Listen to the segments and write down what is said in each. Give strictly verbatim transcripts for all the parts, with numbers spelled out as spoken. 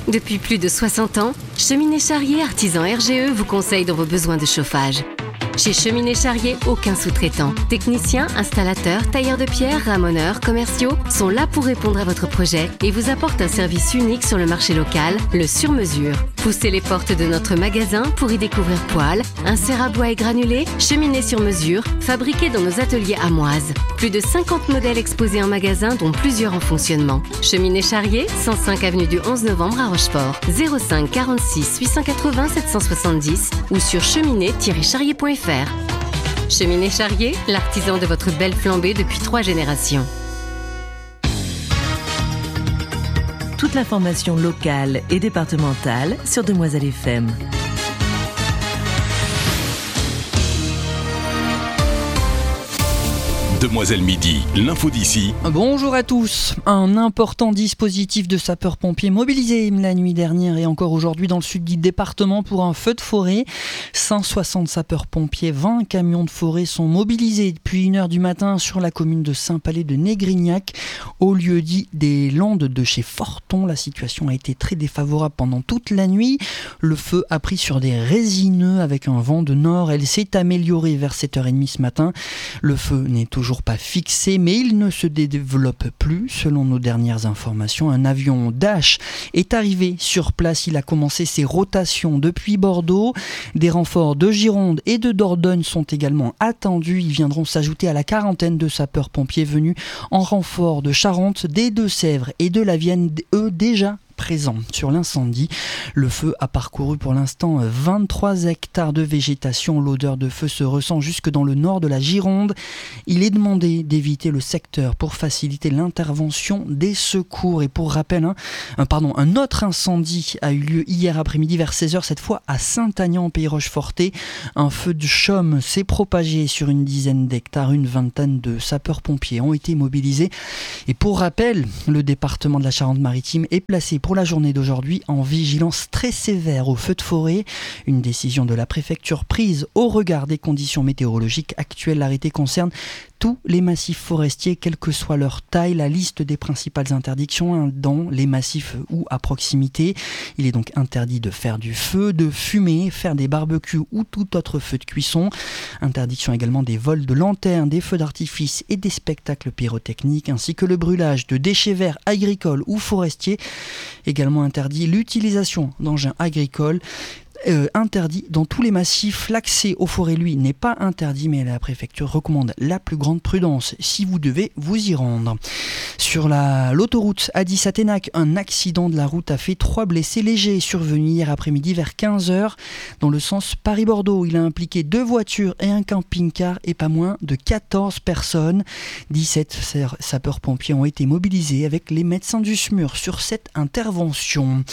Depuis plus de soixante ans, Cheminée Charrier Artisan R G E vous conseille dans vos besoins de chauffage. Chez Cheminée Charrier, aucun sous-traitant. Techniciens, installateurs, tailleurs de pierre, ramoneurs, commerciaux sont là pour répondre à votre projet et vous apportent un service unique sur le marché local, le sur-mesure. Poussez les portes de notre magasin pour y découvrir poêles, inserts à bois et granulés, cheminées sur mesure, fabriquées dans nos ateliers amoises. Plus de cinquante modèles exposés en magasin, dont plusieurs en fonctionnement. Cheminée Charrier, cent cinq avenue du onze novembre à Rochefort, zéro cinq quarante-six huit cent quatre-vingts sept cent soixante-dix ou sur cheminée tiret charrier point f r. Cheminée Charrier, l'artisan de votre belle flambée depuis trois générations. Toute l'information locale et départementale sur Demoiselle F M. Demoiselle Midi, l'info d'ici. Bonjour à tous. Un important dispositif de sapeurs-pompiers mobilisé la nuit dernière et encore aujourd'hui dans le sud du département pour un feu de forêt. cent soixante sapeurs-pompiers, vingt camions de forêt sont mobilisés depuis une heure du matin sur la commune de Saint-Palais de Négrignac, au lieu dit des Landes de chez Forton. La situation a été très défavorable pendant toute la nuit. Le feu a pris sur des résineux avec un vent de nord. Elle s'est améliorée vers sept heures trente ce matin. Le feu n'est toujours pas fixé, mais il ne se développe plus. Selon nos dernières informations, un avion Dash est arrivé sur place. Il a commencé ses rotations depuis Bordeaux. Des renforts de Gironde et de Dordogne sont également attendus. Ils viendront s'ajouter à la quarantaine de sapeurs-pompiers venus en renfort de Charente, des Deux-Sèvres et de la Vienne, eux déjà présent sur l'incendie. Le feu a parcouru pour l'instant vingt-trois hectares de végétation. L'odeur de feu se ressent jusque dans le nord de la Gironde. Il est demandé d'éviter le secteur pour faciliter l'intervention des secours. Et pour rappel, hein, un, pardon, un autre incendie a eu lieu hier après-midi vers seize heures, cette fois à Saint-Agnand, Pays Rochefortais. Un feu de chaume s'est propagé sur une dizaine d'hectares. Une vingtaine de sapeurs-pompiers ont été mobilisés. Et pour rappel, le département de la Charente-Maritime est placé pour la journée d'aujourd'hui en vigilance très sévère au feu de forêt. Une décision de la préfecture prise au regard des conditions météorologiques actuelles. L'arrêté concerne tous les massifs forestiers, quelle que soit leur taille. La liste des principales interdictions hein, dans les massifs ou à proximité. Il est donc interdit de faire du feu, de fumer, faire des barbecues ou tout autre feu de cuisson. Interdiction également des vols de lanternes, des feux d'artifice et des spectacles pyrotechniques, ainsi que le brûlage de déchets verts agricoles ou forestiers. Également interdit l'utilisation d'engins agricoles. Euh, interdit dans tous les massifs. L'accès aux forêts, lui, n'est pas interdit, mais la préfecture recommande la plus grande prudence si vous devez vous y rendre. Sur la, l'autoroute A dix à Ténac, un accident de la route a fait trois blessés légers, survenu hier après-midi vers quinze heures dans le sens Paris-Bordeaux. Il a impliqué deux voitures et un camping-car et pas moins de quatorze personnes. dix-sept sapeurs-pompiers ont été mobilisés avec les médecins du S M U R sur cette intervention.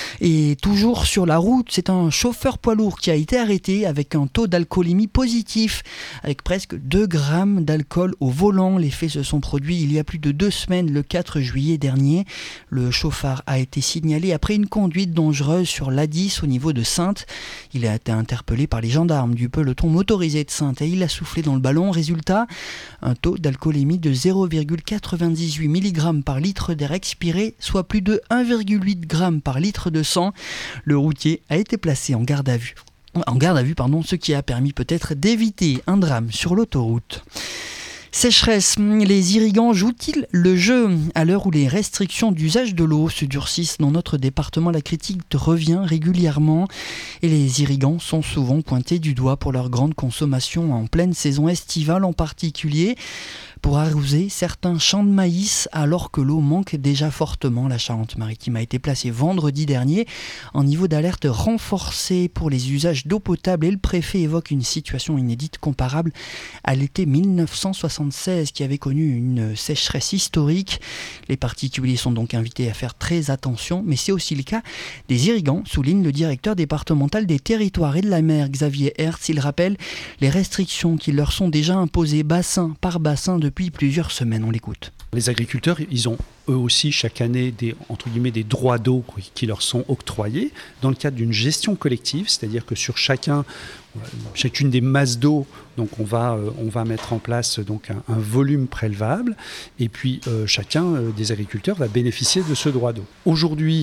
Et toujours sur la route, c'est un chauffeur poids lourd qui a été arrêté avec un taux d'alcoolémie positif, avec presque deux grammes d'alcool au volant. Les faits se sont produits il y a plus de deux semaines, le quatre juillet dernier. Le chauffard a été signalé après une conduite dangereuse sur l'A dix au niveau de Saintes. Il a été interpellé par les gendarmes du peloton motorisé de Saintes et il a soufflé dans le ballon. Résultat, un taux d'alcoolémie de zéro virgule quatre-vingt-dix-huit milligrammes par litre d'air expiré, soit plus de un virgule huit grammes par litre de sang. Le routier a été placé en garde à vue, en garde à vue pardon, ce qui a permis peut-être d'éviter un drame sur l'autoroute. Sécheresse, les irrigants jouent-ils le jeu ? À l'heure où les restrictions d'usage de l'eau se durcissent dans notre département, la critique revient régulièrement et les irrigants sont souvent pointés du doigt pour leur grande consommation en pleine saison estivale, en particulier pour arroser certains champs de maïs alors que l'eau manque déjà fortement. La Charente-Maritime a été placée vendredi dernier en niveau d'alerte renforcé pour les usages d'eau potable et le préfet évoque une situation inédite comparable à l'été dix-neuf cent soixante-seize qui avait connu une sécheresse historique. Les particuliers sont donc invités à faire très attention, mais c'est aussi le cas des irrigants, souligne le directeur départemental des territoires et de la mer Xavier Hertz. Il rappelle les restrictions qui leur sont déjà imposées bassin par bassin de depuis plusieurs semaines. On l'écoute. Les agriculteurs, ils ont eux aussi chaque année des, entre guillemets, des droits d'eau qui leur sont octroyés dans le cadre d'une gestion collective, c'est-à-dire que sur chacun, chacune des masses d'eau, donc on va, on va mettre en place donc un, un volume prélevable et puis euh, chacun euh, des agriculteurs va bénéficier de ce droit d'eau. Aujourd'hui,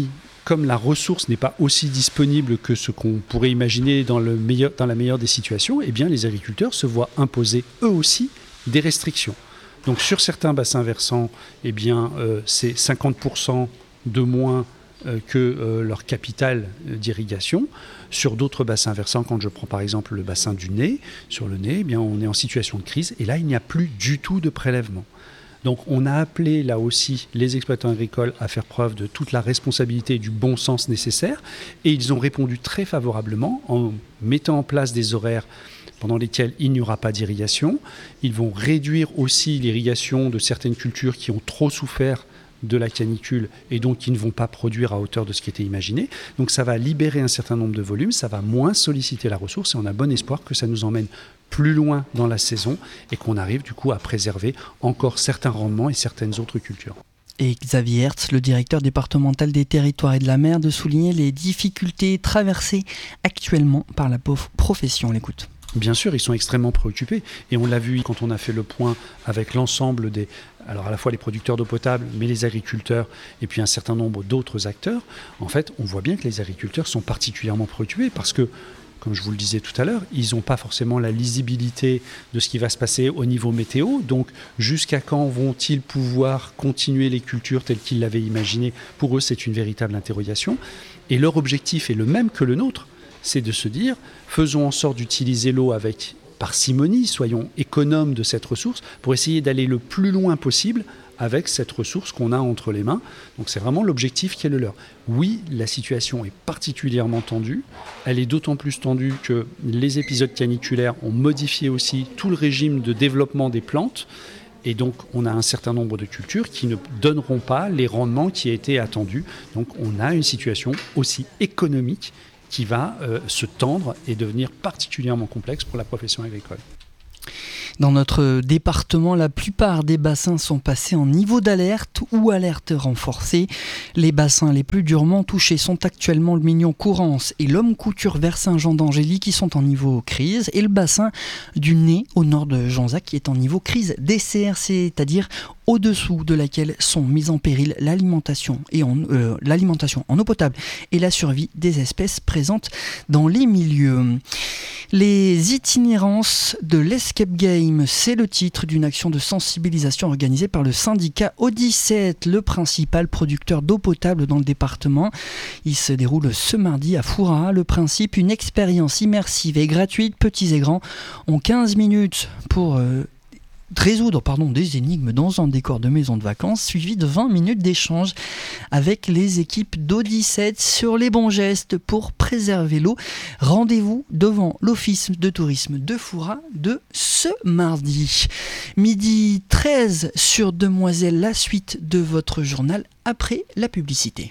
comme la ressource n'est pas aussi disponible que ce qu'on pourrait imaginer dans, le meilleur, dans la meilleure des situations, eh bien, les agriculteurs se voient imposer eux aussi des restrictions. Donc sur certains bassins versants, eh bien, euh, c'est cinquante pour cent de moins euh, que euh, leur capital d'irrigation. Sur d'autres bassins versants, quand je prends par exemple le bassin du Nez, sur le Nez, eh bien, on est en situation de crise et là, il n'y a plus du tout de prélèvement. Donc on a appelé là aussi les exploitants agricoles à faire preuve de toute la responsabilité et du bon sens nécessaire et ils ont répondu très favorablement en mettant en place des horaires pendant lesquels il n'y aura pas d'irrigation. Ils vont réduire aussi l'irrigation de certaines cultures qui ont trop souffert de la canicule et donc qui ne vont pas produire à hauteur de ce qui était imaginé. Donc ça va libérer un certain nombre de volumes, ça va moins solliciter la ressource et on a bon espoir que ça nous emmène plus loin dans la saison et qu'on arrive du coup à préserver encore certains rendements et certaines autres cultures. Et Xavier Hertz, le directeur départemental des territoires et de la mer, de souligner les difficultés traversées actuellement par la profession. On l'écoute. Bien sûr, ils sont extrêmement préoccupés et on l'a vu quand on a fait le point avec l'ensemble des, alors à la fois les producteurs d'eau potable, mais les agriculteurs et puis un certain nombre d'autres acteurs. En fait, on voit bien que les agriculteurs sont particulièrement préoccupés parce que, comme je vous le disais tout à l'heure, ils n'ont pas forcément la lisibilité de ce qui va se passer au niveau météo. Donc, jusqu'à quand vont-ils pouvoir continuer les cultures telles qu'ils l'avaient imaginé ? Pour eux, c'est une véritable interrogation. Et leur objectif est le même que le nôtre, c'est de se dire, faisons en sorte d'utiliser l'eau avec parcimonie, soyons économes de cette ressource pour essayer d'aller le plus loin possible avec cette ressource qu'on a entre les mains. Donc c'est vraiment l'objectif qui est le leur. Oui, la situation est particulièrement tendue. Elle est d'autant plus tendue que les épisodes caniculaires ont modifié aussi tout le régime de développement des plantes. Et donc, on a un certain nombre de cultures qui ne donneront pas les rendements qui étaient attendus. Donc, on a une situation aussi économique qui va euh, se tendre et devenir particulièrement complexe pour la profession agricole. Dans notre département, la plupart des bassins sont passés en niveau d'alerte ou alerte renforcée. Les bassins les plus durement touchés sont actuellement le Mignon-Courance et l'Homme-Couture vers Saint-Jean-d'Angély qui sont en niveau crise et le bassin du Nez au nord de Janzac qui est en niveau crise D C R C, c'est-à-dire au-dessous de laquelle sont mises en péril l'alimentation, et en, euh, l'alimentation en eau potable et la survie des espèces présentes dans les milieux. Les itinérances de l'Escape Game, c'est le titre d'une action de sensibilisation organisée par le syndicat O dix-sept, le principal producteur d'eau potable dans le département. Il se déroule ce mardi à Fouras. Le principe, une expérience immersive et gratuite. Petits et grands ont quinze minutes pour euh, résoudre pardon, des énigmes dans un décor de maison de vacances, suivi de vingt minutes d'échange avec les équipes d'O dix-sept sur les bons gestes pour préserver l'eau. Rendez-vous devant l'Office de tourisme de Fouras de ce mardi. Midi treize sur Demoiselle, la suite de votre journal après la publicité.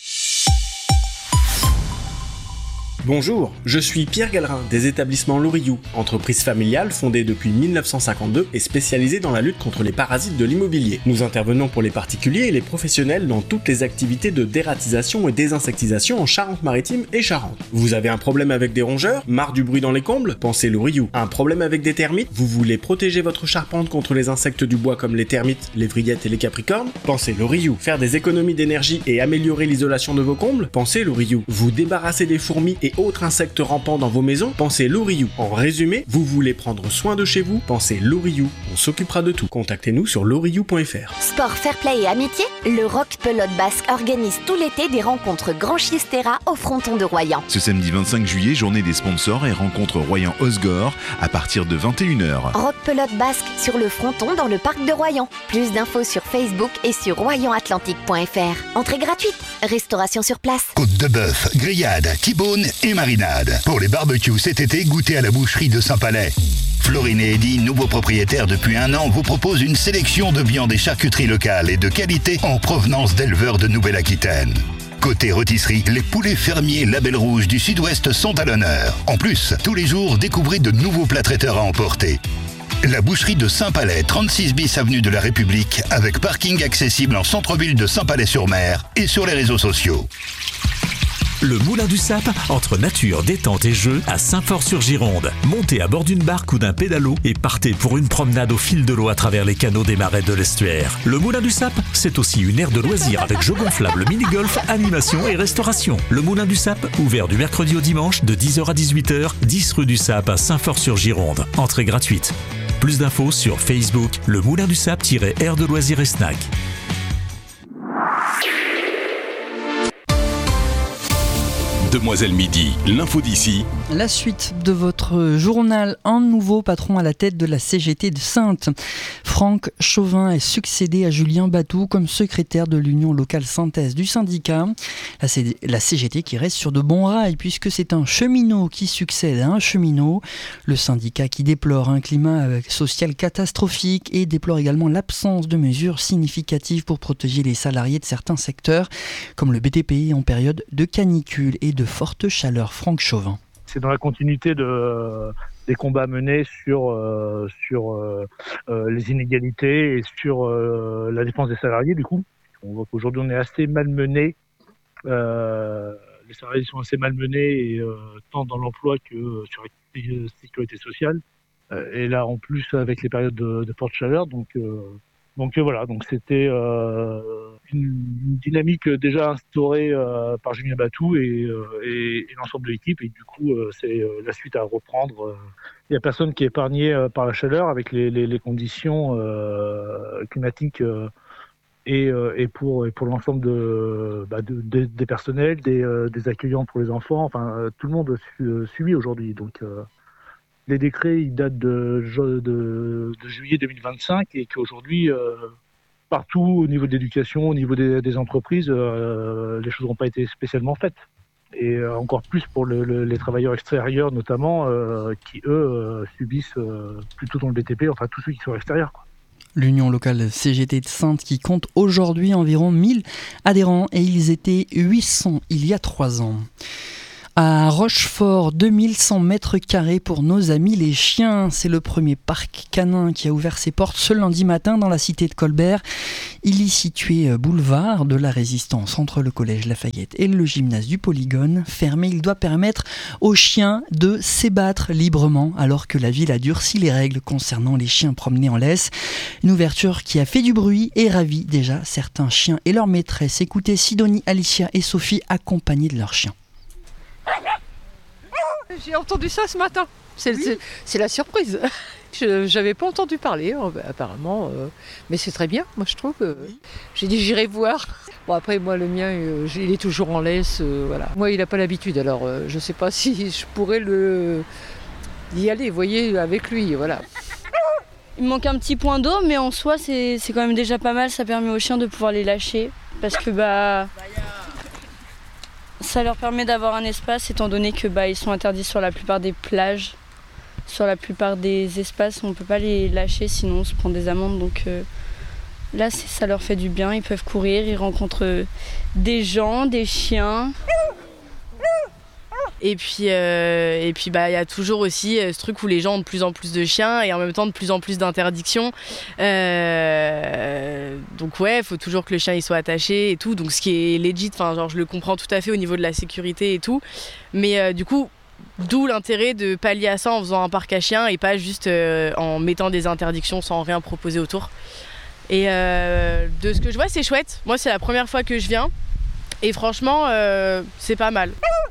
Bonjour, je suis Pierre Gallerin des établissements Loriou, entreprise familiale fondée depuis dix-neuf cent cinquante-deux et spécialisée dans la lutte contre les parasites de l'immobilier. Nous intervenons pour les particuliers et les professionnels dans toutes les activités de dératisation et désinsectisation en Charente-Maritime et Charente. Vous avez un problème avec des rongeurs? Marre du bruit dans les combles? Pensez Loriou. Un problème avec des termites? Vous voulez protéger votre charpente contre les insectes du bois comme les termites, les vrillettes et les capricornes? Pensez Loriou. Faire des économies d'énergie et améliorer l'isolation de vos combles? Pensez Loriou. Vous débarrasser des fourmis et autres insectes rampants dans vos maisons? Pensez Loriou. En résumé, vous voulez prendre soin de chez vous? Pensez Loriou. On s'occupera de tout. Contactez-nous sur loriou point f r. Sport, fair play et amitié, le Rock Pelote Basque organise tout l'été des rencontres Grand Chistera au fronton de Royan. Ce samedi vingt-cinq juillet, journée des sponsors et rencontre Royan-Osgore à partir de vingt et une heures. Rock Pelote Basque sur le fronton dans le parc de Royan. Plus d'infos sur Facebook et sur royan atlantique point f r. Entrée gratuite, restauration sur place. Côte de bœuf, grillade, T-bone et marinade. Pour les barbecues cet été, goûtez à la boucherie de Saint-Palais. Florine et Eddy, nouveaux propriétaires depuis un an, vous proposent une sélection de viandes et charcuteries locales et de qualité en provenance d'éleveurs de Nouvelle-Aquitaine. Côté rôtisserie, les poulets fermiers Label Rouge du Sud-Ouest sont à l'honneur. En plus, tous les jours, découvrez de nouveaux plats traiteurs à emporter. La boucherie de Saint-Palais, trente-six bis avenue de la République, avec parking accessible en centre-ville de Saint-Palais-sur-Mer et sur les réseaux sociaux. Le Moulin du Sap, entre nature, détente et jeu, à Saint-Fort-sur-Gironde. Montez à bord d'une barque ou d'un pédalo et partez pour une promenade au fil de l'eau à travers les canaux des marais de l'estuaire. Le Moulin du Sap, c'est aussi une aire de loisirs avec jeux gonflables, mini-golf, animation et restauration. Le Moulin du Sap, ouvert du mercredi au dimanche de dix heures à dix-huit heures, dix rue du Sap à Saint-Fort-sur-Gironde. Entrée gratuite. Plus d'infos sur Facebook, le Moulin du Sap-aire de loisirs et snack. Demoiselle Midi, l'info d'ici. La suite de votre journal, un nouveau patron à la tête de la C G T de Saintes. Franck Chauvin est succédé à Julien Batou comme secrétaire de l'Union locale saintaise du syndicat. La, C- la C G T qui reste sur de bons rails puisque c'est un cheminot qui succède à un cheminot. Le syndicat qui déplore un climat social catastrophique et déplore également l'absence de mesures significatives pour protéger les salariés de certains secteurs comme le B T P en période de canicule et de forte chaleur. Franck Chauvin. C'est dans la continuité de, des combats menés sur, euh, sur euh, euh, les inégalités et sur euh, la défense des salariés. Du coup, on voit qu'aujourd'hui on est assez malmenés. Euh, les salariés sont assez malmenés, et, euh, tant dans l'emploi que euh, sur la sécurité sociale. Euh, et là, en plus, avec les périodes de, de forte chaleur, donc. Euh, Donc euh, voilà, donc c'était euh, une, une dynamique déjà instaurée euh, par Julien Batou et, euh, et, et l'ensemble de l'équipe. Et du coup, euh, c'est euh, la suite à reprendre. Il n'y a personne qui est épargné euh, par la chaleur avec les, les, les conditions euh, climatiques euh, et, euh, et pour, et pour l'ensemble de, bah, de, de, des personnels, des, euh, des accueillants pour les enfants. Enfin, euh, tout le monde su, subit aujourd'hui. Donc euh, les décrets, ils datent de, de, de juillet deux mille vingt-cinq et qu'aujourd'hui, euh, partout au niveau de l'éducation, au niveau des, des entreprises, euh, les choses n'ont pas été spécialement faites. Et euh, encore plus pour le, le, les travailleurs extérieurs notamment, euh, qui eux euh, subissent euh, plutôt dans le B T P, enfin tous ceux qui sont extérieurs, quoi. L'Union locale C G T de Saintes qui compte aujourd'hui environ mille adhérents et ils étaient huit cents il y a trois ans. À Rochefort, deux mille cent mètres carrés pour nos amis les chiens. C'est le premier parc canin qui a ouvert ses portes ce lundi matin dans la cité de Colbert. Il est situé boulevard de la Résistance entre le collège Lafayette et le gymnase du Polygone. Fermé, il doit permettre aux chiens de s'ébattre librement alors que la ville a durci les règles concernant les chiens promenés en laisse. Une ouverture qui a fait du bruit et ravit déjà certains chiens et leurs maîtresses. Écoutez Sidonie, Alicia et Sophie accompagnées de leurs chiens. J'ai entendu ça ce matin, c'est, oui. c'est, c'est la surprise. Je n'avais pas entendu parler, apparemment, euh, mais c'est très bien, moi je trouve. Euh, j'ai dit j'irai voir. Bon après moi le mien, euh, il est toujours en laisse, euh, voilà. Moi il n'a pas l'habitude, alors euh, je ne sais pas si je pourrais le, y aller, vous voyez, avec lui, voilà. Il me manque un petit point d'eau, mais en soi c'est, c'est quand même déjà pas mal, ça permet aux chiens de pouvoir les lâcher, parce que bah... ça leur permet d'avoir un espace étant donné que bah, ils sont interdits sur la plupart des plages, sur la plupart des espaces, on ne peut pas les lâcher sinon on se prend des amendes. Donc euh, là c'est, ça leur fait du bien, ils peuvent courir, ils rencontrent des gens, des chiens. Et puis, euh, et puis bah, y a toujours aussi ce truc où les gens ont de plus en plus de chiens et en même temps de plus en plus d'interdictions. Euh, donc ouais, il faut toujours que le chien il soit attaché et tout. Donc ce qui est legit, enfin genre je le comprends tout à fait au niveau de la sécurité et tout. Mais euh, du coup, d'où l'intérêt de pallier à ça en faisant un parc à chiens et pas juste euh, en mettant des interdictions sans rien proposer autour. Et euh, de ce que je vois, c'est chouette. Moi, c'est la première fois que je viens. Et franchement, euh, c'est pas mal.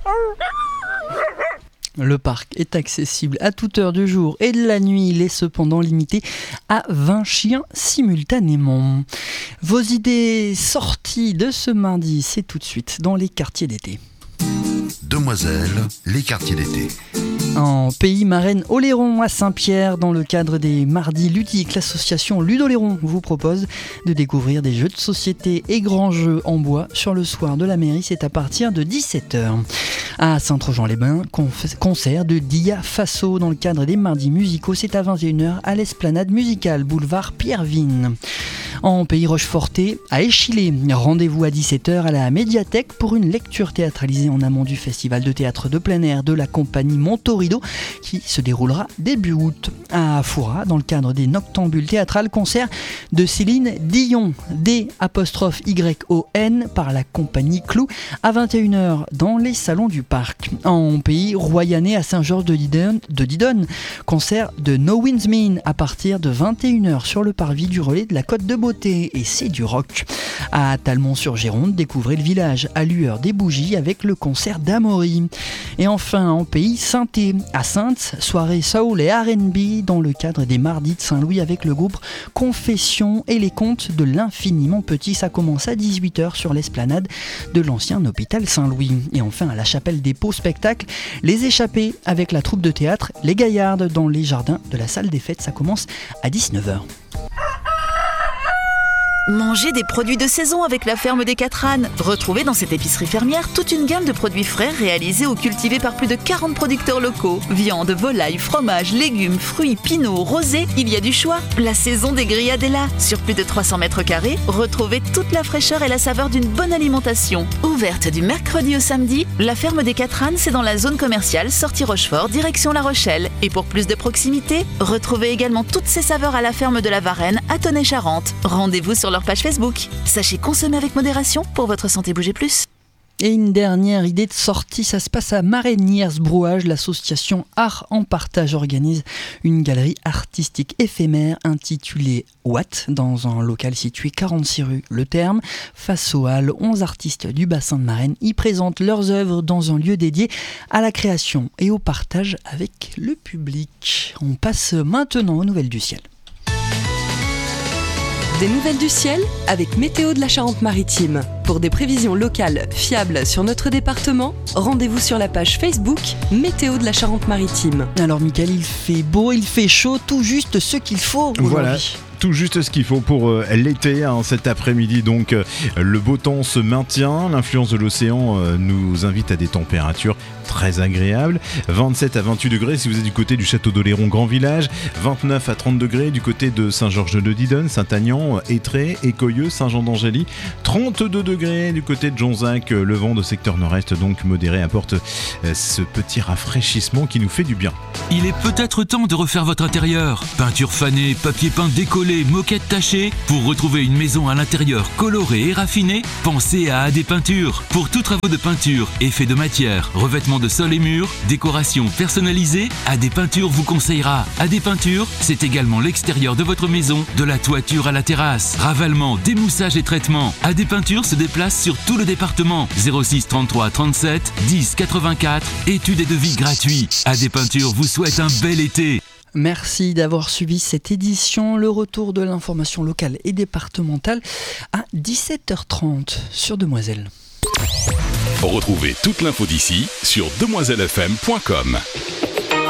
Le parc est accessible à toute heure du jour et de la nuit. Il est cependant limité à vingt chiens simultanément. Vos idées sorties de ce mardi, c'est tout de suite dans les quartiers d'été. Demoiselle, les quartiers d'été. En pays marraine Oléron à Saint-Pierre, dans le cadre des mardis ludiques, l'association Ludoléron vous propose de découvrir des jeux de société et grands jeux en bois sur le soir de la mairie. C'est à partir de dix-sept heures. À Saint-Trojan-les-Bains, concert de Dia Faso dans le cadre des mardis musicaux. C'est à vingt et une heures à l'Esplanade musicale, boulevard Pierre Vigne. En pays Rochefortais, à Échillé, rendez-vous à dix-sept heures à la médiathèque pour une lecture théâtralisée en amont du festival de théâtre de plein air de la compagnie Montorido qui se déroulera début août. À Foura, dans le cadre des Noctambules théâtrales, concert de Céline Dion, D apostrophe Y O N, par la compagnie Clou, à vingt et une heures dans les salons du parc. En pays royanais, à Saint-Georges de Didonne, de Didonne, concert de No Winds Mean à partir de vingt et une heures sur le parvis du relais de la Côte de Beauté, et c'est du rock. À Talmont-sur-Gironde, découvrez le village à lueur des bougies avec le concert d'Amaury. Et enfin, en pays Sainté, à Saintes, soirée soul et R and B dans le cadre des Mardis de Saint-Louis avec le groupe Confession et les Contes de l'Infiniment Petit. Ça commence à dix-huit heures sur l'esplanade de l'ancien hôpital Saint-Louis. Et enfin, à la Chapelle des Paux, spectacle Les Échappés avec la troupe de théâtre Les Gaillardes dans les jardins de la salle des fêtes. Ça commence à dix-neuf heures. Mangez des produits de saison avec la ferme des Quatre Ânes. Retrouvez dans cette épicerie fermière toute une gamme de produits frais réalisés ou cultivés par plus de quarante producteurs locaux. Viande, volaille, fromage, légumes, fruits, pinots, rosés, il y a du choix. La saison des grillades est là. Sur plus de trois cents mètres carrés, retrouvez toute la fraîcheur et la saveur d'une bonne alimentation. Ouverte du mercredi au samedi, la ferme des Quatre Ânes, c'est dans la zone commerciale Sortie Rochefort, direction La Rochelle. Et pour plus de proximité, retrouvez également toutes ces saveurs à la ferme de la Varenne à Tonnay-Charente. Rendez-vous sur leur page Facebook. Sachez consommer avec modération pour votre santé. Bougez plus. Et une dernière idée de sortie, ça se passe à Marinières Brouage. L'association Art en Partage organise une galerie artistique éphémère intitulée Watt dans un local situé quarante-six rue Le Terme. Face aux Halles, onze artistes du bassin de Marraine y présentent leurs œuvres dans un lieu dédié à la création et au partage avec le public. On passe maintenant aux nouvelles du ciel. Des nouvelles du ciel avec Météo de la Charente-Maritime. Pour des prévisions locales fiables sur notre département, rendez-vous sur la page Facebook Météo de la Charente-Maritime. Alors Mickaël, il fait beau, il fait chaud, tout juste ce qu'il faut aujourd'hui. Voilà. Tout juste ce qu'il faut pour euh, l'été, hein. Cet après-midi donc euh, le beau temps se maintient, l'influence de l'océan euh, nous invite à des températures très agréables, vingt-sept à vingt-huit degrés si vous êtes du côté du château d'Oléron Grand Village, vingt-neuf à trente degrés du côté de Saint-Georges de Didonne, Saint-Agnan, Étré, Écoyeux, Saint-Jean d'Angély, trente-deux degrés du côté de Jonzac, le vent de secteur nord-est donc modéré apporte euh, ce petit rafraîchissement qui nous fait du bien. Il est peut-être temps de refaire votre intérieur, peinture fanée, papier peint décollé, moquette tachée. Pour retrouver une maison à l'intérieur colorée et raffinée, pensez à A D Peinture. Pour tous travaux de peinture, effets de matière, revêtement de sol et murs, décoration personnalisée, A D Peinture vous conseillera. A D Peinture, c'est également l'extérieur de votre maison, de la toiture à la terrasse. Ravalement, démoussage et traitement. A D Peinture se déplace sur tout le département. zéro six trente-trois trente-sept dix quatre-vingt-quatre. Études et devis gratuits. A D Peinture vous souhaite un bel été. Merci d'avoir suivi cette édition. Le retour de l'information locale et départementale à dix-sept heures trente sur Demoiselle. Retrouvez toute l'info d'ici sur demoiselle f m point com.